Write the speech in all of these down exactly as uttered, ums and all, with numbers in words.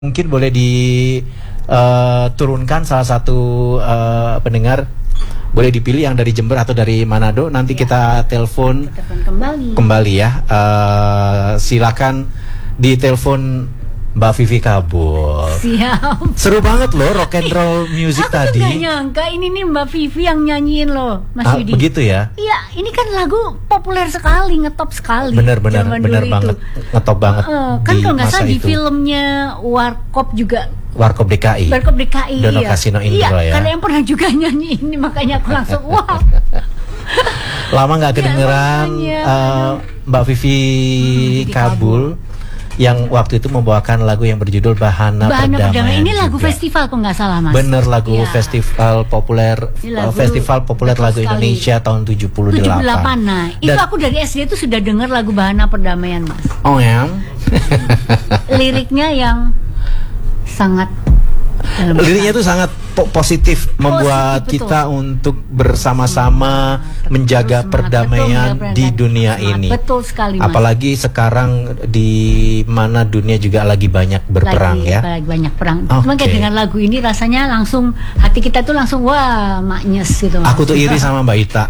Mungkin boleh diturunkan uh, salah satu uh, pendengar, boleh dipilih yang dari Jember atau dari Manado. Nanti ya, kita telepon kembali. kembali ya. Uh, silakan ditelepon Mbak Vivi Kabul. Siap. Seru banget loh rock and roll music Aku tadi. Aku tuh gak nyangka ini nih Mbak Vivi yang nyanyiin loh, Mas ah, Yudi. Begitu ya? Iya, ini kan lagu populer sekali, ngetop sekali. Bener-bener, bener banget, ngetop banget. Uh, kan kalau nggak salah di filmnya Warkop juga. Warkop D K I. Warkop D K I. Dono iya. Kasino Indro iya, ya. Karena yang pernah juga nyanyi ini, makanya aku langsung wow. Lama nggak kedengeran ya, uh, Mbak Vivi hmm, Kabul yang waktu itu membawakan lagu yang berjudul Bahana, Bahana Perdamaian. Perdamaian. Ini lagu juga. festival kok nggak salah, Mas. Bener, lagu ya. festival populer, lagu festival populer lagu sekali. Indonesia tahun tujuh puluh delapan. tujuh puluh delapan. Nah, Dan, itu aku dari S D itu sudah dengar lagu Bahana Perdamaian, Mas. Oh ya. Liriknya yang sangat Liriknya itu sangat po positif, positif, membuat betul. kita untuk bersama-sama hmm, menjaga semangat, perdamaian betul, di dunia semangat, ini. Betul sekali, Mas. Apalagi sekarang di mana dunia juga lagi banyak berperang, lagi, ya. Lagi banyak perang. Okay. Cuma kayak dengan lagu ini rasanya langsung hati kita tuh langsung wah maknyes gitu. Aku tuh iri sama Mbak Ita.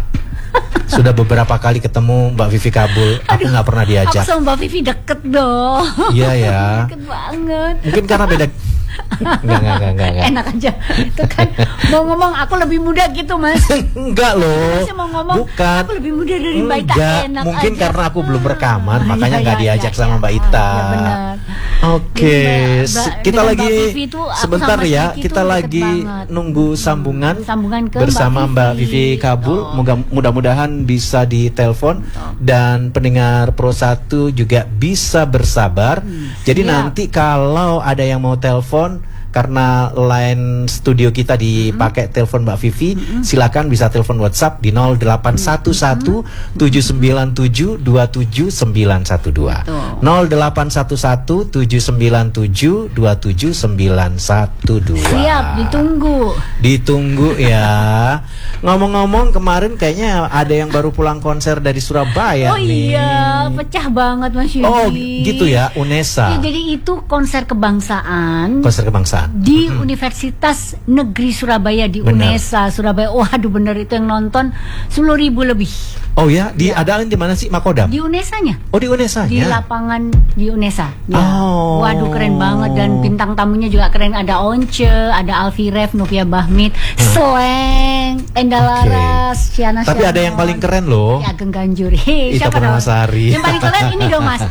Sudah beberapa kali ketemu Mbak Vivi Kabul, aku nggak pernah diajak. Aku sama Mbak Vivi deket dong. Iya ya. Deket banget. Mungkin karena beda. Enggak, enggak, enggak, enggak. Enak aja. Itu kan mau ngomong aku lebih muda gitu, Mas. Enggak loh. Masih mau ngomong bukan. Aku lebih muda dari Mbak Ita. Enggak. Enak Mungkin aja. karena aku belum rekaman, ah, makanya iya, nggak iya, diajak iya, sama Mbak Ita. Iya, benar. Oke, okay. kita lagi itu, sebentar ya, kita lagi banget. nunggu sambungan, sambungan ke bersama Mbak Vivi, Mbak Vivi Kabul. Oh. Mudah-mudahan bisa ditelepon oh. dan pendengar Pro satu juga bisa bersabar. Hmm. Jadi Siap. nanti kalau ada yang mau telepon, karena line studio kita dipakai mm-hmm. telepon Mbak Vivi, mm-hmm. silakan bisa telepon WhatsApp di nol delapan satu satu tujuh sembilan tujuh dua tujuh sembilan satu dua. nol delapan satu satu tujuh sembilan tujuh dua tujuh sembilan satu dua. Siap, ditunggu. Ditunggu ya. Ngomong-ngomong, kemarin kayaknya ada yang baru pulang konser dari Surabaya oh nih. iya, pecah banget Mas Yudi. Oh gitu ya, UNESA. Ya, jadi itu konser kebangsaan. Konser kebangsaan di hmm. Universitas Negeri Surabaya di bener. UNESA Surabaya. Waduh, bener itu yang nonton sepuluh ribu lebih. Oh ya, diadain di mana sih, Makodam? Di UNESA-nya. Oh, di UNESA-nya. Di lapangan di UNESA. Ya. Oh. Waduh, keren banget, dan bintang tamunya juga keren. Ada Once, ada Alfi Ref, Novia Bahmit, hmm. Sleng, Enda Laras, okay. Ciana. Tapi ada yang paling keren loh. Ya, Ageng Ganjur. Hey, Ita Purnamasari. Yang paling keren ini dong, Mas.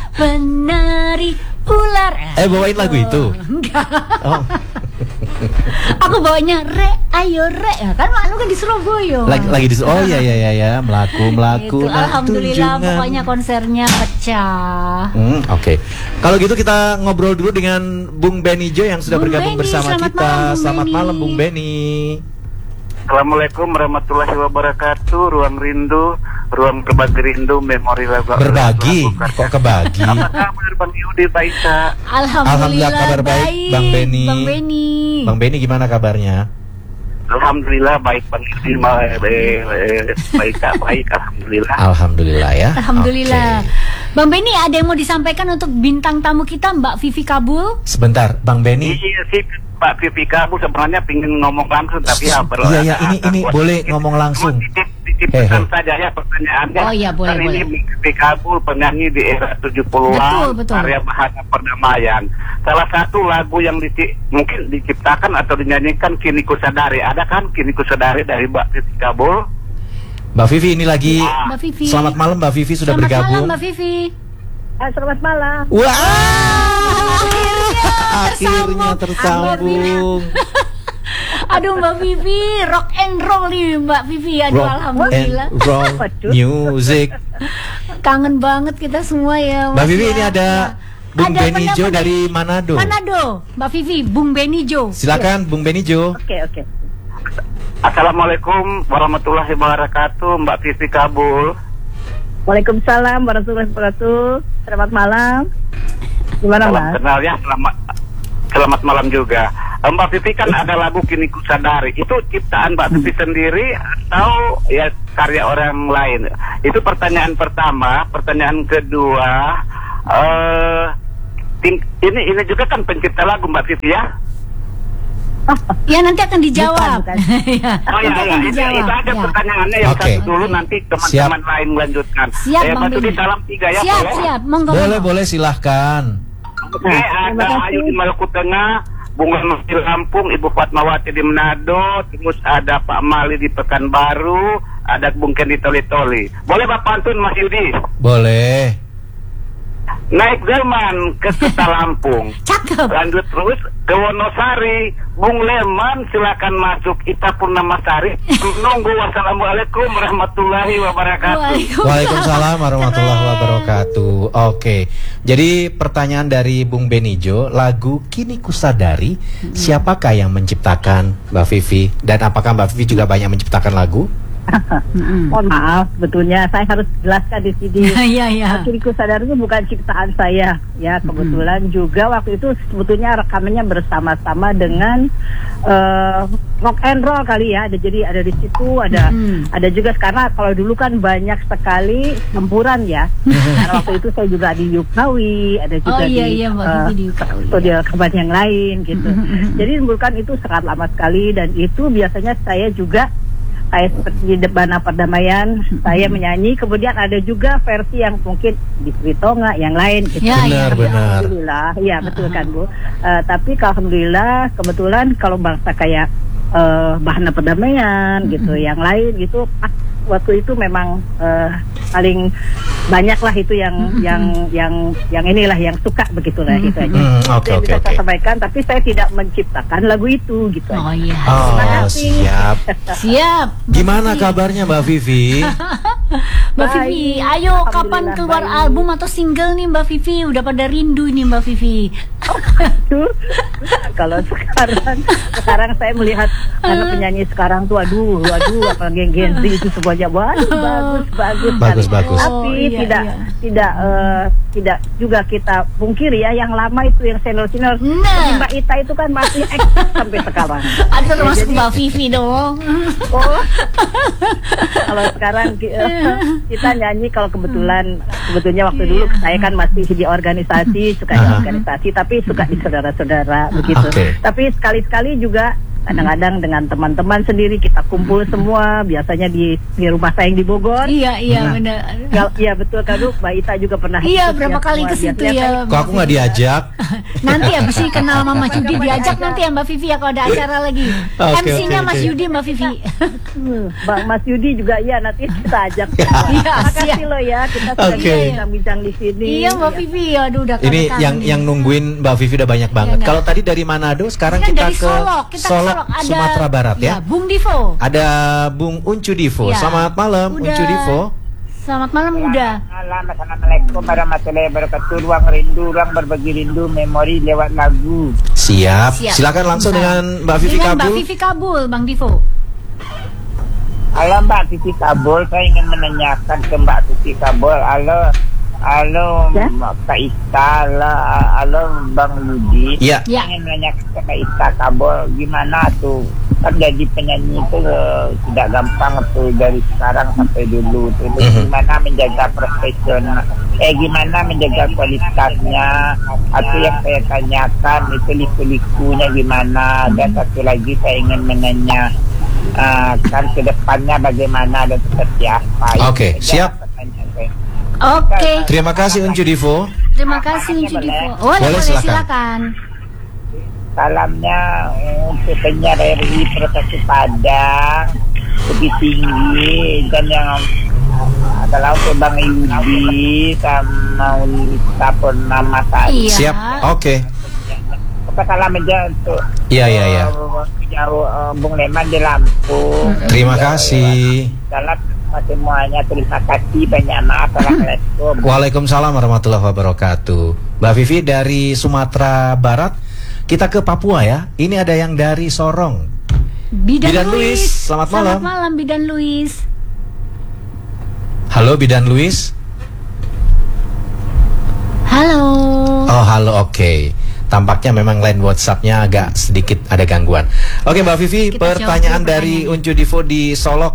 Penari ular. Eh, bawain lagu itu? Enggak. Oh. Aku bawanya re, ayo re, ya kan malu kan di Surabaya. Lagi, lagi di oh ya ya ya ya melaku melaku. Gitu. Alhamdulillah tunjungan. Pokoknya konsernya pecah. Hmm, Oke, okay. Kalau gitu kita ngobrol dulu dengan Bung Benijo yang sudah Bung bergabung Benny, bersama selamat kita. Malam, selamat Benny. malam, Bung Beni. Assalamualaikum warahmatullahi wabarakatuh. Ruang rindu, ruang berbagi rindu, memori lagu. Berbagi, kok kebagi? Apa kabar Bang Yudi, Pak Isa? Alhamdulillah, Alhamdulillah kabar baik, baik. Bang Beni. Bang Beni. Bang Beni gimana kabarnya? Alhamdulillah baik, Bang Yudi. Baik, baik, alhamdulillah. Alhamdulillah ya. Alhamdulillah. Okay. Bang Beni, ada yang mau disampaikan untuk bintang tamu kita, Mbak Vivi Kabul? Sebentar, Bang Beni. Iya sih, Pak Vivi Kabul sebenarnya pingin ngomong langsung, tapi ya perlu. Iya ya, ini ini boleh ngomong langsung. Titipkan saja ya pertanyaannya. Oh iya, boleh, kan boleh. Ini Vivi Kabul penyanyi di era tujuh puluhan, karya Bahana Perdamaian. Salah satu lagu yang dici mungkin diciptakan atau dinyanyikan Kini Ku Sadari. Ada kan Kini Ku Sadari dari Mbak Vivi Kabul? Mbak Vivi ini lagi. Ya. Mbak Vivi. Selamat malam Mbak Vivi sudah selamat bergabung. Selamat malam Mbak Vivi. Ah, selamat malam. Wah, akhirnya, akhirnya tersambung. Aduh Mbak Vivi, rock and roll nih Mbak Vivi. Aduh, rock alhamdulillah. And roll music. Kangen banget kita semua ya. Mbak Vivi ini ada Bung ada Benijo dari Manado. Manado, Mbak Vivi, Bung Benijo. Silakan, ya. Bung Benijo. Oke, okay, oke. Okay. Assalamualaikum warahmatullahi wabarakatuh, Mbak Vivi Kabul. Waalaikumsalam warahmatullahi wabarakatuh. Selamat malam. Gimana, Mas? Kenal ya, selamat selamat malam juga. Mbak Vivi kan ada lagu Kini Ku Sadari. Itu ciptaan Mbak Vivi sendiri atau ya karya orang lain? Itu pertanyaan pertama. Pertanyaan kedua, eh ting- ini ini juga kan pencipta lagu Mbak Vivi ya. Ya nanti akan dijawab. Bukan, Ya, Oh iya, nanti iya, akan itu, dijawab. itu ada Ya. pertanyaannya yang Oke. satu dulu, nanti teman-teman lain melanjutkan. Siap, Eh, Bang Mbak Tudi, Benny. salam tiga ya. Siap, boleh? siap. Monggo. Boleh, monggo. boleh, silahkan. Oke, Nah, ada terima kasih. Ayu di Maluku Tengah, Bunga Nur di Lampung, Ibu Fatmawati di Manado, terus ada Pak Mali di Pekanbaru, ada Bung Ken di Toli-Toli. Boleh Bapak Antun, Mas Yudi? Boleh. Naik Delman ke Kota Lampung. Cakep. Lanjut terus ke Wonosari, Bung Leman silakan masuk. Ita Purnamasari menunggu. Wassalamualaikum warahmatullahi wabarakatuh. Waalaikumsalam warahmatullahi wabarakatuh. Oke, jadi pertanyaan dari Bung Benijo, lagu Kini Kusadari, siapakah yang menciptakan, Mbak Vivi? Dan apakah Mbak Vivi juga banyak menciptakan lagu? Mohon maaf, sebetulnya saya harus jelaskan di sini. Iya, iya. Kini Kusadari itu bukan ciptaan saya, ya kebetulan juga waktu itu sebetulnya rekamannya bersama-sama dengan uh, rock and roll kali ya. Ada jadi ada di situ, ada Mm. ada juga karena kalau dulu kan banyak sekali campuran ya. Karena waktu itu saya juga di Yukawi, ada juga Oh, iya, di iya, Mbak uh, Vivi di Yukawi, studio rekaman yang lain gitu. Jadi bukan itu sangat lama sekali dan itu biasanya saya juga kayak seperti di Bana Perdamaian, saya menyanyi. Kemudian ada juga versi yang mungkin di Sritonga, yang lain gitu. Ya, Benar, ya. benar. Alhamdulillah, ya betul kan Bu. Uh, tapi alhamdulillah kebetulan kalau bangsa kayak uh, Bahana Perdamaian gitu, yang lain gitu, ah, waktu itu memang uh, paling banyak lah itu yang yang yang yang inilah yang suka begitulah gitu aja. Hmm, Itu oke, yang oke, bisa oke. saya sampaikan, tapi saya tidak menciptakan lagu itu gitu. Oh aja. iya. Terima Oh, kasih. siap. Siap. Gimana kabarnya Mbak Vivi? Mbak Baik. Vivi, ayo kapan Alhamdulillah, keluar baik. album atau single nih Mbak Vivi? Udah pada rindu nih Mbak Vivi. Tuh, kalau sekarang sekarang saya melihat karena penyanyi sekarang tuh aduh aduh apalagi yang Gen Z itu semuanya waduh bagus bagus Bagus, sekali. bagus. Tapi Oh, iya, tidak iya. tidak eh, tidak juga kita pungkiri ya yang lama itu yang senior senior Nah. Mbak Ita itu kan masih eksis sampai sekarang. Ada termasuk Mbak Vivi dong. Oh, kalau sekarang ki- eh, kita nyanyi kalau kebetulan sebetulnya waktu dulu saya kan masih di organisasi, suka di Aha. organisasi tapi suka di saudara-saudara begitu. Oke. Tapi sekali-sekali juga kadang-kadang dengan teman-teman sendiri kita kumpul semua, biasanya di di rumah saya yang di Bogor. Iya, iya Nah. benar. Ya, iya betul kan Bu, Mbak Ita juga pernah Iya, ikut berapa ya, kali semua. ke situ Biasanya ya. saya- Kok aku nggak diajak? Nanti habis ini kenal sama Mas Yudi diajak nanti ya Mbak Vivi ya kalau ada acara lagi. Oke, M C-nya oke, Mas oke. Yudi Mbak Vivi. Hmm, Bang Mas Yudi juga iya nanti kita ajak. semua. Iya, Makasih siap. loh ya kita sudah Oke. bincang-bincang di sini. Iya Mbak Ya. Vivi, aduh udah Ini kangen yang nih. yang nungguin Mbak Vivi udah banyak banget. Iya, Kalau tadi dari Manado, sekarang Ini kan kita dari ke Solok, kita ke Solok, Solok. Ada, Sumatera Barat ya. Bung Divo. Ada Bung Uncu Divo. Iya. Selamat malam, Udah. Uncu Divo. Selamat malam udah. Malam, Assalamualaikum warahmatullahi wabarakatuh. Ruang rindu, ruang berbagi rindu, memori lewat lagu. Siap. Siap. Silakan langsung Bisa. dengan Mbak Vivi Dengan Mbak Kabul. Vivi Kabul, Bang Divo. Halo Mbak Vivi Kabul, saya ingin menanyakan ke Mbak Vivi Kabul. Halo, halo Ya? Kak Ita, halo, halo Bang Yudi. Iya. Ya. Saya ingin menanyakan ke Kak Ita Kabul, gimana tuh? Kan jadi penyanyi itu eh, tidak gampang tuh dari sekarang sampai dulu. Tuh. Mhm. Gimana menjaga profesional? Eh gimana menjaga kualitasnya? Atau yang saya tanyakan itu liku-likunya gimana? Dan satu lagi saya ingin menanya uh, kan ke depannya bagaimana dan seperti apa? Oke, Itu siap. saja pertanyaan saya. Oke. Terima kasih Uncu Divo. Terima kasih Uncu Divo. Boleh, Boleh, boleh silakan. silakan. Salamnya untuk penyiar R I Provinsi Padang Bukit Tinggi dan yang adalah untuk Bang Yudi sama Ulita Purnamasari. Iya. Siap. Oke. Apa salam aja untuk Iya, iya, iya. uh, jauh uh, Bung Leman di Lampung. Terima kasih. Salam semuanya, terima kasih, banyak maaf. Assalamualaikum. Waalaikumsalam warahmatullahi wabarakatuh. Mbak Vivi dari Sumatera Barat, kita ke Papua ya. Ini ada yang dari Sorong. Bidan, Bidan Luis. Luis, selamat malam. Selamat malam Bidan Luis. Halo Bidan Luis. Halo. Oh halo, oke. Tampaknya memang line WhatsApp-nya agak sedikit ada gangguan. Oke Mbak Vivi, Kita pertanyaan jawab dulu dari pertanyaannya. Uncu Divo di Solok.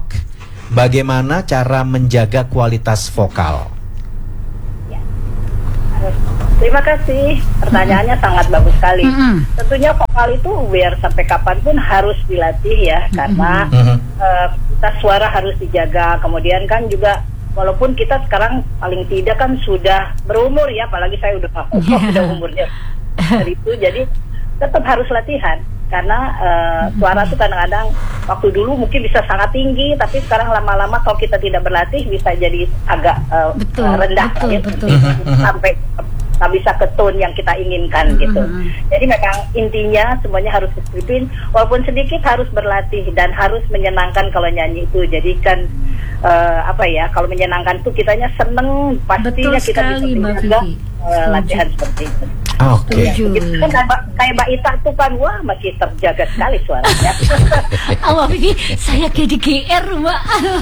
Bagaimana cara menjaga kualitas vokal? Terima kasih, pertanyaannya sangat bagus sekali. Mm-hmm. Tentunya vokal itu biar sampai kapanpun harus dilatih ya, mm-hmm. karena mm-hmm. Uh, kita suara harus dijaga. Kemudian kan juga walaupun kita sekarang paling tidak kan sudah berumur ya, apalagi saya udah yeah. udah umurnya dari itu, jadi tetap harus latihan. Karena uh, suara itu kadang-kadang waktu dulu mungkin bisa sangat tinggi, tapi sekarang lama-lama kalau kita tidak berlatih bisa jadi agak uh, betul, rendah betul, gitu. betul. Sampai nggak bisa ke tone yang kita inginkan mm-hmm. gitu. Jadi memang intinya semuanya harus disiplin, walaupun sedikit harus berlatih dan harus menyenangkan kalau nyanyi itu. Jadi kan uh, apa ya, kalau menyenangkan tuh kitanya seneng, pastinya betul kita sekali, bisa menjaga uh, latihan seperti itu. Oke. Okay. Gitu. Kan kayak Mbak Ita tuh kan, wah masih terjaga sekali suaranya. Oh, Mbak Vivi, saya kayak di G R, Mbak.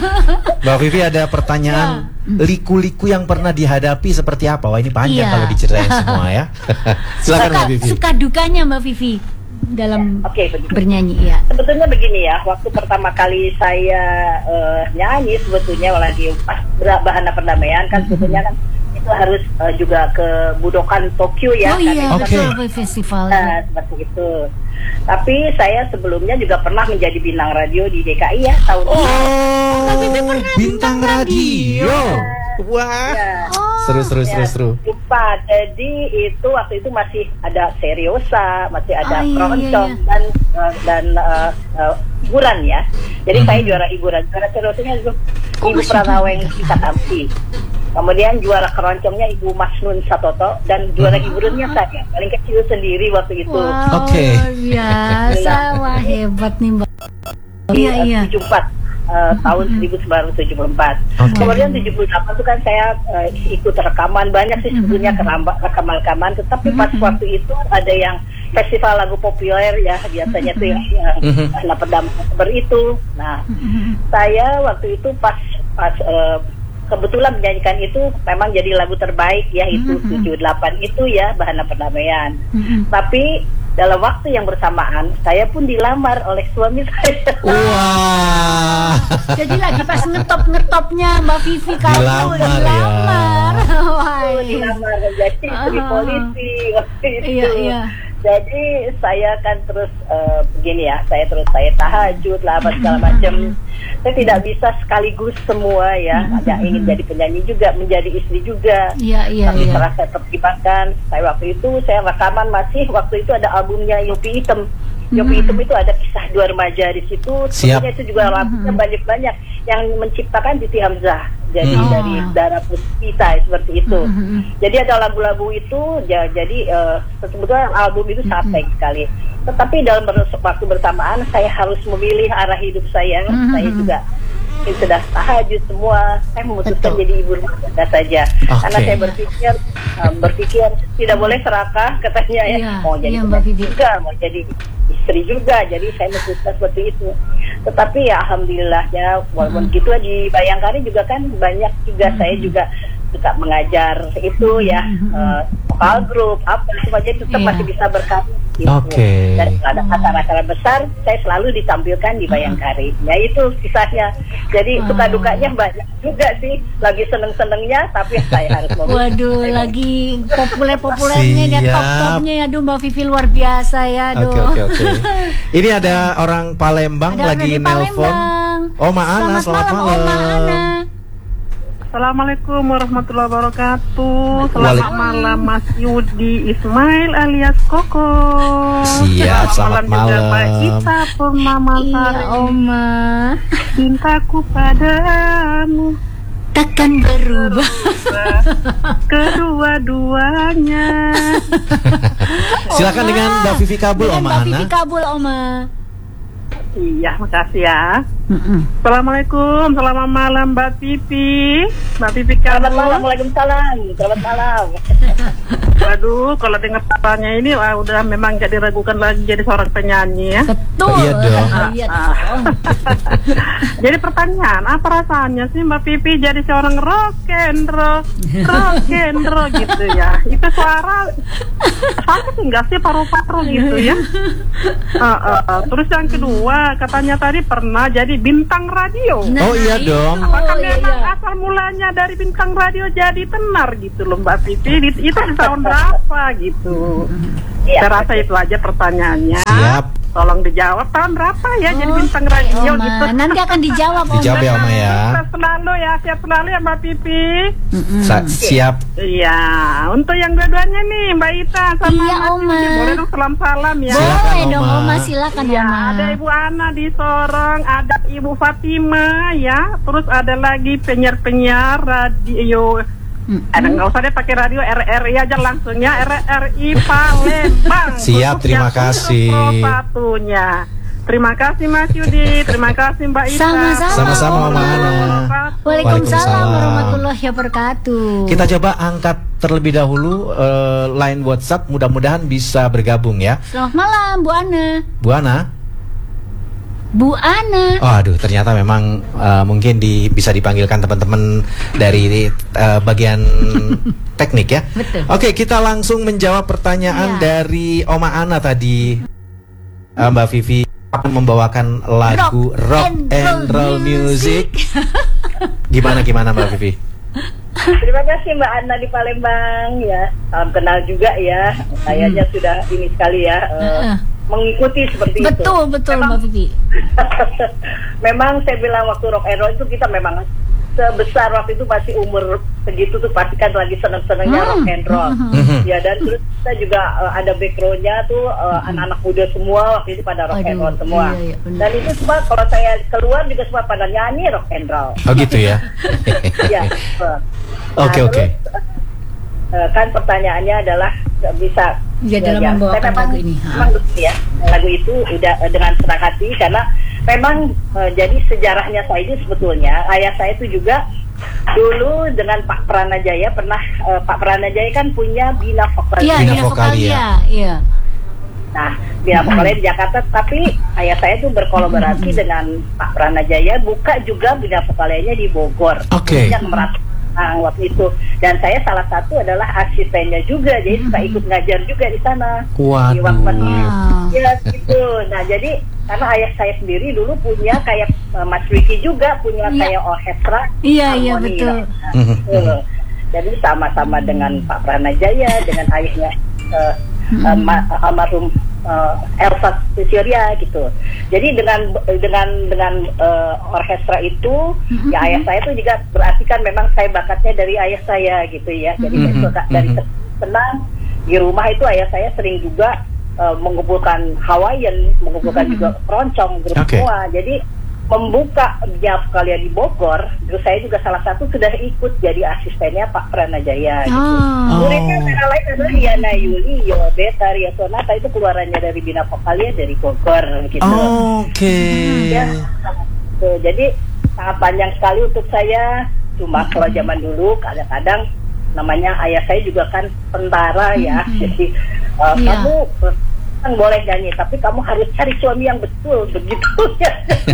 Mbak Vivi ada pertanyaan, ya. liku-liku yang pernah dihadapi seperti apa? Wah ini panjang ya. Kalau diceritain semua ya. Silakan suka, Mbak Vivi. Suka dukanya Mbak Vivi dalam ya, okay, bernyanyi ya. Sebetulnya begini ya, waktu pertama kali saya uh, nyanyi sebetulnya lagi pas Bahana Perdamaian kan sebetulnya kan itu harus uh, juga ke Budokan Tokyo ya. Oh iya, okay. betul, festival. Nah, seperti itu. Tapi saya sebelumnya juga pernah menjadi bintang radio di D K I ya tahun Oh, oh bintang, bintang radio. radio. Wah. Ya. Oh, seru seru ya, seru seru. Lupa. Jadi itu waktu itu masih ada seriosa, masih ada oh, keroncong iya, iya. dan uh, dan uh, uh, hiburan ya. Jadi hmm. saya juara hiburan. Juara seriosanya itu oh, Ibu Pranaweng Kita Kampi. Kemudian juara keroncongnya Ibu Masnun Satoto dan juara hiburannya saya paling kecil sendiri waktu itu. Wow, oke. Okay. Biasa, wah hebat nih Mbak. Iya iya. tujuh puluh empat uh, tahun seribu sembilan ratus tujuh puluh empat. Okay. Kemudian tujuh puluh delapan itu kan saya uh, ikut rekaman banyak sih sebetulnya rekaman-rekaman, tetapi pas waktu itu ada yang festival lagu populer ya biasanya tuh yang Bahana Perdamaian itu. Nah, saya waktu itu pas pas uh, kebetulan menyanyikan itu memang jadi lagu terbaik ya itu mm-hmm. tujuh puluh delapan itu ya Bahana Perdamaian. Mm-hmm. Tapi dalam waktu yang bersamaan saya pun dilamar oleh suami saya. Wah. Jadi lagi pas ngetop-ngetopnya Mbak Vivi kamu dilamar, dilamar. Ya. Wah. Dilamar jadi istri uh-huh. polisi waktu itu. Iya, iya. Jadi saya kan terus uh, begini ya, saya terus saya tahajud lah apa segala macam. Saya tidak bisa sekaligus semua ya. Ada ingin jadi penyanyi juga, menjadi istri juga. Iya iya. Tapi iya. setelah saya pertimbangkan, saya waktu itu saya rekaman masih waktu itu ada albumnya Yopi Hitam. Yopi Hitam itu ada kisah dua remaja di situ. Tentunya itu juga lagunya banyak-banyak yang menciptakan Siti Hamzah. Jadi hmm. dari Dara Puspita seperti itu. Hmm. Jadi ada lagu-lagu itu, ya, jadi uh, sebetulnya album itu sangat baik hmm. sekali. Tetapi dalam waktu bersamaan saya harus memilih arah hidup saya. Hmm. Saya juga sudah tahajud semua. Saya memutuskan Betul. jadi ibu rumah tangga saja. Okay. Karena saya berpikir, um, berpikir tidak boleh serakah katanya ya. ya mau jadi ya, juga, mau jadi istri juga. Jadi saya memutuskan seperti itu. Tetapi ya alhamdulillahnya walaupun hmm. gitu di Bayangkari juga kan banyak juga hmm. saya juga suka mengajar itu ya uh, vokal grup apa semua, jadi tetap yeah. masih bisa berkarya gitu. Okay. Dan ada acara-acara besar saya selalu ditampilkan di Bayangkari. Ya itu kisahnya. Jadi wow. suka dukanya banyak juga sih. Lagi seneng-senengnya tapi saya harus mau. Waduh, lagi populer-populernya dan top-topnya ya. Aduh Mbak Vivi luar biasa ya. Aduh. Oke oke oke. Ini ada orang Palembang ada lagi nelpon. Oma Ana, selamat, selamat malam. Oma Ana. Assalamualaikum warahmatullahi wabarakatuh. Selamat malam Mas Yudi Ismail alias Koko. Siap, selamat malam. Juga Mbak Ita Purnamasari. Iya, Oma. Cintaku padamu takkan berubah. Kedua-duanya. Silakan dengan Mbak Vivi Kabul, Oma Ana. Mbak Vivi Kabul, Oma. Iya, makasih ya. Mm-mm. Assalamualaikum, selamat malam Mbak Vivi. Mbak Vivi Kabul. Selamat malam, waalaikumsalam. Selamat malam. Waduh, kalau dengar suaranya ini wah, udah memang gak diragukan lagi jadi seorang penyanyi ya. Betul. Iya dong. Ah, iya dong. Jadi pertanyaan, apa rasanya sih Mbak Vivi jadi seorang rock and roll, rock and roll gitu ya? Itu suara sakit enggak sih paru-paru gitu ya? Uh, uh, uh. Terus yang kedua, katanya tadi pernah jadi jadi bintang radio. Nah, Oh iya itu. dong. Apakah iya, memang iya. asal mulanya dari bintang radio jadi tenar gitu loh Mbak Pipi? Di- Itu di tahun berapa gitu? Iya, Saya rasa itu aja pertanyaannya. Siap. Tolong dijawab tahun berapa ya jadi Oh, bintang radio Oma. gitu. Nanti akan dijawab, Oma. Dijawab ya, Oma ya. Sehat selalu ya, sehat selalu ya Mbak Pipi. Mm-mm. Sa- siap. Iya, untuk yang dua-duanya nih Mbak Ita sama Iya, Mas Oma. Yudi, boleh dong salam-salam ya. Silakan, Boleh dong, Oma. Oma, silakan, Ya, Oma. ada Ibu Ana di Sorong, ada Ibu Fatima ya, terus ada lagi penyiar-penyiar radio. Mm-mm. Ada nggak usah deh pakai radio R R I aja langsung ya, R R I Palembang. Siap, Khususnya terima kasih. Pro satunya. Terima kasih Mas Yudi, terima kasih Mbak Ita. Sama-sama. Sama-sama, Mama Ana. Waalaikumsalam Waalaikumsalam. warahmatullahi wabarakatuh. Kita coba angkat terlebih dahulu eh, line WhatsApp, mudah-mudahan bisa bergabung ya. Selamat malam, Bu Ana. Bu Ana. Bu Ana. Oh, aduh, ternyata memang eh, mungkin di, bisa dipanggilkan teman-teman dari eh, bagian teknik ya. Betul. Oke, kita langsung menjawab pertanyaan Iya. dari Oma Ana tadi. Eh, Mbak Vivi akan membawakan lagu rock, Rock and, and roll roll music. Gimana gimana Mbak Vivi? Terima kasih Mbak Ana di Palembang ya. Salam kenal juga ya. Kayaknya sudah ini sekali ya eh, Heeh. mengikuti seperti itu. Betul, betul, Memang- Mbak Vivi. memang saya bilang waktu rock and roll itu kita memang sebesar waktu itu pasti umur segitu tuh pasti kan lagi seneng-senengnya Hmm. rock and roll. Mhm. Ya dan terus kita juga uh, ada backgroundnya tuh uh, anak-anak muda semua waktu itu pada rock and Aduh, roll semua. iya, iya, benar. Dan itu semua kalau saya keluar juga semua pada nyanyi rock and roll. Oh gitu ya. Ya. uh. Oke, Nah, oke. terus, uh, kan pertanyaannya adalah uh, bisa Ya, dalam saya membawakan memang, lagu ini, ha. memang betul ya lagu itu udah uh, dengan senang hati karena memang uh, jadi sejarahnya saya ini sebetulnya ayah saya itu juga dulu dengan Pak Pranajaya pernah uh, Pak Pranajaya kan punya Bina Vokalia. Iya, Bina Bina Vokalia. Vokalia. Iya. Nah, Bina Vokalia di Jakarta, tapi ayah saya tuh berkolaborasi dengan Pak Pranajaya buka juga Bina Vokalianya di Bogor. Oke. Yang merata nah, waktu itu. Dan saya salah satu adalah asistennya juga, jadi suka ikut ngajar juga di sana. Di Waduh. Wakman. Wow. Ya gitu. Nah jadi karena ayah saya sendiri dulu punya kayak uh, Mas Riki juga punya Iya. kayak orkestra. Iya, iya, harmoni. betul. Nah, Mhm, betul. Jadi sama-sama dengan Pak Pranajaya dengan ayahnya uh, uh, ma- almarhum uh, Elsa Surya gitu. Jadi dengan dengan dengan uh, orkestra itu Mhm. ya ayah saya tuh juga berarti kan memang saya bakatnya dari ayah saya gitu ya. Jadi saya Mhm, suka dari mhm. senang di rumah itu ayah saya sering juga uh, mengumpulkan Hawaiian, mengumpulkan Mhm. juga keroncong grup Oke. semua. Jadi membuka Bina Vokalia di Bogor, terus saya juga salah satu sudah ikut jadi asistennya Pak Pranajaya. Gitu. Oh. Muridnya antara lain adalah Yana Yuli, Yobeta, Ria Sonata itu keluarannya dari Bina Vokalia dari Bogor gitu. Oke. Ya, tuh, jadi sangat panjang sekali untuk saya. Cuma kalau zaman dulu kadang-kadang namanya ayah saya juga kan tentara ya, jadi uh, Iya. kamu uh, kan boleh nyanyi, tapi kamu harus cari suami yang betul begitu ya.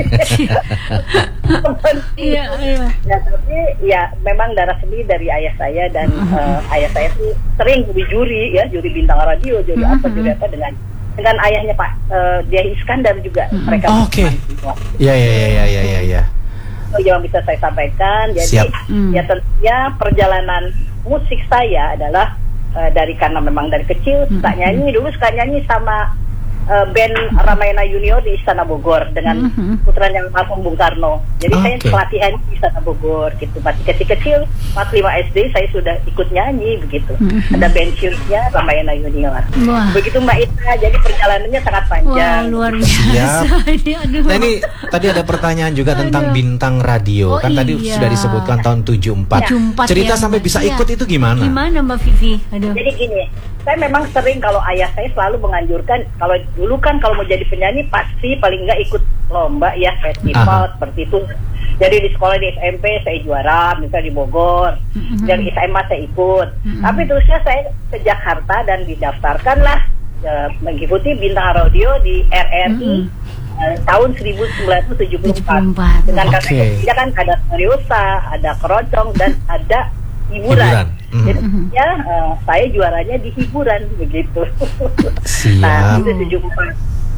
Iya, iya. Ya tapi ya memang darah sendiri dari ayah saya dan uh, ayah saya tuh sering jadi juri ya, juri bintang radio, juri apa, Mhm. juri apa dengan dengan ayahnya Pak uh, Diah Iskandar juga mereka. Oke. Ya ya ya ya ya ya ya. Itu yang bisa saya sampaikan. Jadi Siap. Hmm. ya tentunya perjalanan musik saya adalah uh, dari karena memang dari kecil suka nyanyi, dulu suka nyanyi sama uh, band Ramayana Junior di Istana Bogor dengan Mhm. putranya almarhum Bung Karno. Jadi saya Oke. pelatihan di Istana Bogor gitu. Masih kecil-kecil, pas lima S D saya sudah ikut nyanyi begitu. Mhm. Ada pensiunnya Ramayana Junior. Wah. Begitu Mbak Ita, jadi perjalanannya sangat Wah, panjang. luar biasa. Ini, aduh. Nah ini tadi ada pertanyaan juga tentang Aduh. bintang radio. Oh, Kan tadi iya. sudah disebutkan tahun tujuh puluh empat. tujuh puluh empat Cerita ya, sampai Mbak. bisa Iya. ikut itu gimana? Gimana Mbak Vivi? Aduh. Jadi gini, saya memang sering kalau ayah saya selalu menganjurkan kalau dulu kan kalau mau jadi penyanyi pasti paling nggak ikut lomba ya festival Aha. seperti itu. Jadi di sekolah di S M P saya juara, misalnya di Bogor, Mhm. dan S M A saya ikut. Mhm. Tapi terusnya saya ke Jakarta dan didaftarkanlah eh, mengikuti bintang radio di R R I. Mhm. eh, tahun seribu sembilan ratus tujuh puluh empat. tujuh puluh empat. Dengan Oke. karena dia kan ada seriosa, ada keroncong dan ada hiburan. Hiburan. Mhm. Jadi ya eh, saya juaranya di hiburan begitu. Siap. Nah itu tujuh puluh empat.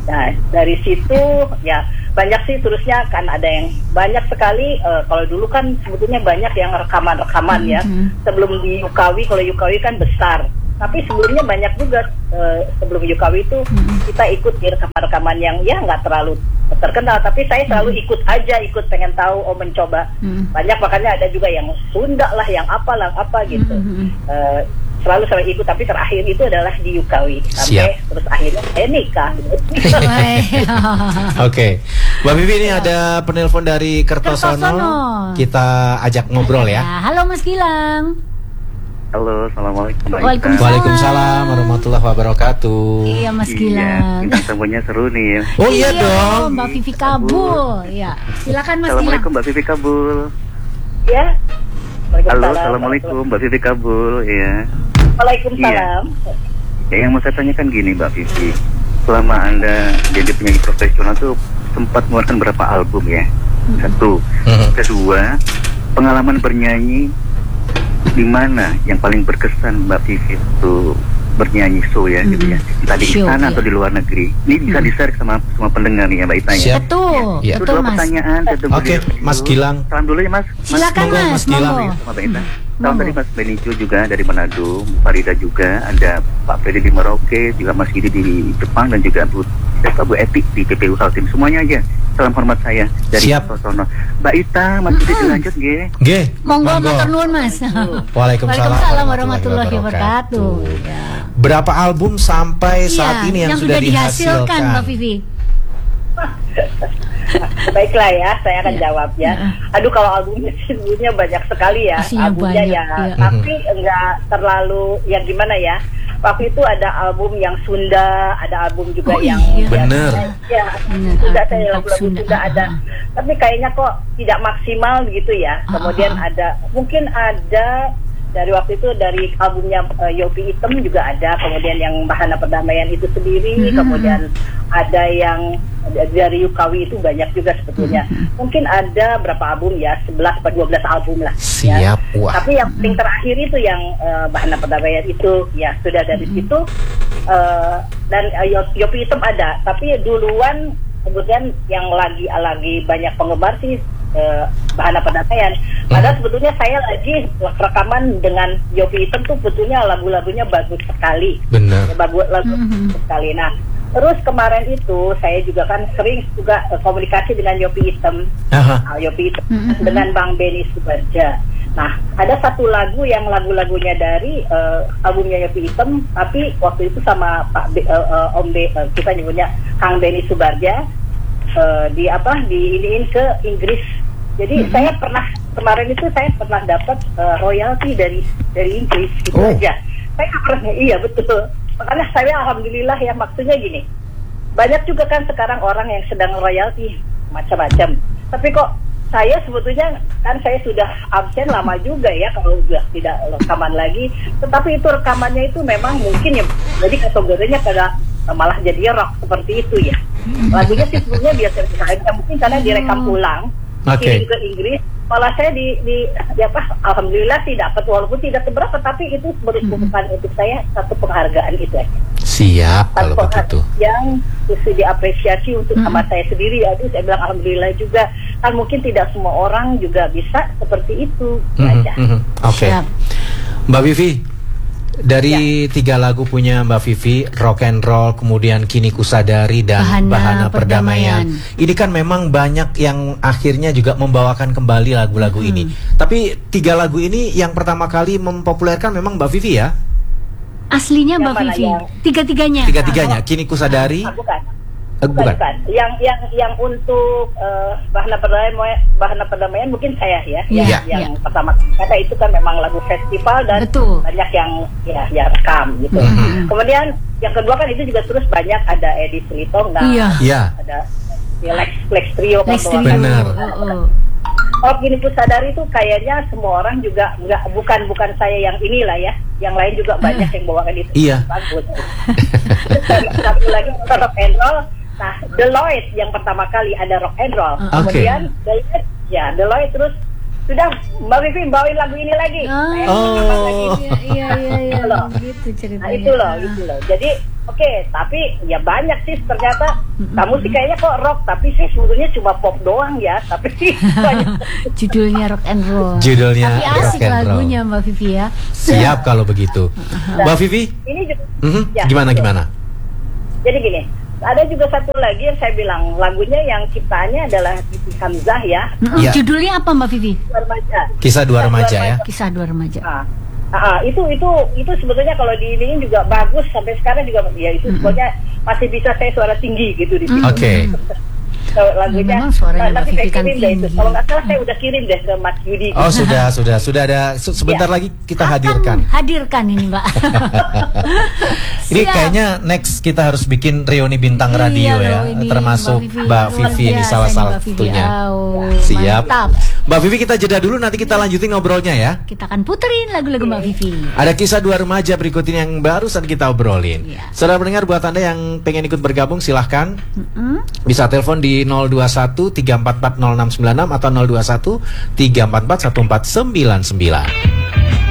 Nah dari situ ya banyak sih terusnya kan ada yang banyak sekali. Uh, kalau dulu kan sebetulnya banyak yang rekaman-rekaman ya. Mm-hmm. Sebelum di Yukawi, kalau Yukawi kan besar. Tapi sebelumnya banyak juga uh, sebelum Yukawi itu mm-hmm. kita ikut di rekaman-rekaman yang ya nggak terlalu terkenal. Tapi saya selalu mm-hmm. ikut aja, ikut pengen tahu, oh mencoba. Mm-hmm. Banyak makanya ada juga yang Sunda lah, yang apa lah apa gitu. Mm-hmm. Uh, selalu selalu ikut, tapi terakhir itu adalah di Yukawi sampai Siap. Terus akhirnya saya nikah. Oke, okay. Mbak Vivi ini ada penelpon dari Kertosono. Kertosono. Kita ajak ngobrol ya. ya. Halo Mas Gilang. Halo, assalamualaikum. Waalaikumsalam. Waalaikumsalam warahmatullahi wabarakatuh. Iya Mas Gilang. Iya, tamunya seru nih. Oh iya, iya dong. Mbak Vivi Kabul. Ya, silakan Mas Gilang. Assalamualaikum Mbak Vivi Kabul. Ya. Halo, assalamualaikum Mbak Vivi Kabul. Ya. Waalaikumsalam. Iya. Ya, yang mau saya tanyakan gini Mbak Vivi, selama Anda jadi penyanyi profesional tuh sempat mengeluarkan berapa album ya? Satu. Kedua, pengalaman bernyanyi di mana yang paling berkesan Mbak Vivi itu bernyanyi show ya, hmm. gitu ya, entah di istana atau di luar negeri. Ini bisa hmm. di-share sama semua pendengar nih ya Mbak Ita ya. Betul, ya. Betul Itu dua Mas. pertanyaan. Oke, okay, Mas Gilang. Salam dulu ya Mas. Silakan Mas, Mas Gilang. Monggo. Sama Mbak Ita. Salam dari Mas Benicio juga dari Manado, Farida juga, ada Pak Freddy di Merauke, juga Mas Gidi di Jepang, dan juga Bu Bu Epi di P P U Kaltim. Semuanya aja. Salam hormat saya dari Kertosono. Mbak Ita, Mas Gidi dilanjut G. G. Monggo matur nuwun Mas. Waalaikumsalam warahmatullahi wabarakatuh. Ya. Berapa album sampai ya, saat ini yang, yang sudah sudah dihasilkan, dihasilkan Mbak Vivi? Baiklah ya, saya akan ya. jawab ya. Aduh, kalau albumnya sebetulnya banyak sekali ya. Pastinya albumnya banyak, ya, ya. tapi enggak terlalu yang gimana ya. Waktu itu ada album yang Sunda, ada album juga oh, yang iya. bener. Ya, bener. Sunda saya lagu-lagu Sunda. Sunda ada. Tapi kayaknya kok tidak maksimal begitu ya. Kemudian uh, uh, uh. ada, mungkin ada dari waktu itu dari albumnya uh, Yopi Item juga ada, kemudian yang Bahana Perdamaian itu sendiri, mm-hmm. kemudian ada yang dari Yukawi itu banyak juga sebetulnya. Mm-hmm. Mungkin ada berapa album ya, sebelas atau dua belas album lah. Siap, ya. wah. Tapi yang paling terakhir itu yang uh, Bahana Perdamaian itu ya sudah dari mm-hmm. situ uh, dan uh, Yopi Item ada, tapi duluan kemudian yang lagi lagi banyak penggemar sih Uh, Bahana Perdamaian. Padahal sebetulnya saya lagi rekaman dengan Yopi Item tuh sebetulnya lagu-lagunya bagus sekali. Benar. Bagus lagu mm-hmm. sekali. Nah, terus kemarin itu saya juga kan sering juga uh, komunikasi dengan Yopi Item, uh, Yopi Item mm-hmm. dengan Bang Benny Subarja. Nah, ada satu lagu yang lagu-lagunya dari uh, albumnya Yopi Item, tapi waktu itu sama Pak B, uh, uh, Om B, uh, kita nyebutnya Kang Benny Subarja. Uh, di apa di iniin ke Inggris. Jadi mm-hmm. saya pernah kemarin itu saya pernah dapat uh, royalti dari dari Inggris gitu oh. aja. Saya pernah iya betul. Makanya saya alhamdulillah ya, maksudnya gini. Banyak juga kan sekarang orang yang sedang royalti macam-macam. Tapi kok saya sebetulnya kan saya sudah absen lama juga ya kalau sudah tidak rekaman lagi. Tetapi itu rekamannya itu memang mungkin ya jadi kategorinya pada malah jadi rock seperti itu ya. Lagunya sih sebetulnya biasa-biasa mungkin karena direkam ulang, okay. kirim ke Inggris. Malah saya di, di, di apa? Alhamdulillah sih dapat, walaupun tidak seberapa, tapi itu merupakan untuk saya satu penghargaan itu aja. Siap kalau begitu. Yang bisa diapresiasi untuk hmm. sama saya sendiri. Aduh, saya bilang alhamdulillah juga. Kan mungkin tidak semua orang juga bisa seperti itu. Hmm, aja. Hmm, Oke, okay. Mbak Vivi. Dari ya. tiga lagu punya Mbak Vivi, Rock and Roll, kemudian Kini Kusadari, dan Bahana, Bahana Perdamaian. Perdamaian. Ini kan memang banyak yang akhirnya juga membawakan kembali lagu-lagu hmm. ini. Tapi tiga lagu ini yang pertama kali mempopulerkan memang Mbak Vivi ya? Aslinya Mbak Vivi? Yang... Tiga-tiganya? Tiga-tiganya, Kini Kusadari. Ah, bukan. Uh, bukan. bukan. Yang yang yang untuk uh, Bahana Perdamaian, Bahana Perdamaian mungkin saya ya, ya yang, yang ya. pertama. Karena itu kan memang lagu festival dan Betul. banyak yang ya ya rekam gitu. Mm-hmm. Kemudian yang kedua kan itu juga terus banyak ada Edi Selitonga, iya. ya. ada ya, Lex Lex Trio, Lex Trio. Benar. Oh, oh Kini Kusadari itu kayaknya semua orang juga nggak bukan bukan saya yang inilah ya, yang lain juga banyak yang bawakan itu. Iya. Bagus. Satu lagi rock and roll. Nah, Deloitte yang pertama kali ada rock and roll. Okay. Kemudian Deloitte, ya Deloitte terus sudah Mbak Vivi bawain lagu ini lagi. Oh, Saya oh. lagi. Iya iya iya, Itu loh. gitu ceritanya. Nah, itu loh, itu loh. Jadi Oke, tapi ya banyak sih ternyata. Kamu sih kayaknya kok rock, tapi sih sebetulnya cuma pop doang ya. Tapi banyak. Judulnya rock and roll. Judulnya tapi rock asik and roll. lagunya Mbak Vivi ya. Siap kalau begitu. Nah, Mbak Vivi, ini juga, mhm, ya, gimana betul. gimana? Jadi gini, ada juga satu lagi yang saya bilang lagunya yang ciptaannya adalah Siti Hamzah ya. Mm-mm, Ya. Judulnya apa Mbak Vivi? Dua remaja. Kisah dua remaja ya. Kisah dua remaja. Nah, ah, itu itu itu sebetulnya kalau diilingin juga bagus sampai sekarang juga ya itu sebetulnya masih bisa saya suara tinggi gitu di situ. Oke. Kalau lagunya, Memang suaranya nah, Mbak tapi saya Vivi kan kirim deh itu. tinggi. Kalau nggak salah saya udah kirim deh ke Mas Yudi. Oh sudah sudah sudah ada se- sebentar Ya. lagi kita Akan hadirkan. hadirkan ini Mbak. Ini Siap. kayaknya next kita harus bikin reuni bintang Iya radio loh, ya, ini termasuk Mbak Mbak Vivi. Vivi Luar ini biasa salah nih Mbak Vivi. satunya. Oh, Siap. mantap. Mbak Vivi kita jeda dulu, nanti kita lanjutin ngobrolnya ya. Kita akan puterin lagu-lagu Mbak Vivi. Ada kisah dua remaja berikut ini yang barusan kita obrolin. Iya. Saudara pendengar, buat Anda yang pengen ikut bergabung silahkan. Mm-mm. Bisa telepon di nol dua satu tiga empat empat nol enam sembilan enam atau nol dua satu tiga empat empat satu empat sembilan sembilan.